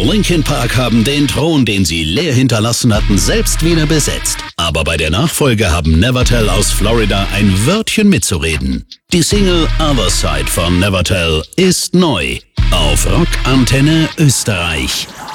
Linkin Park haben den Thron, den sie leer hinterlassen hatten, selbst wieder besetzt. Aber bei der Nachfolge haben Nevertell aus Florida ein Wörtchen mitzureden. Die Single Other Side von Nevertell ist neu auf Rock Antenne Österreich.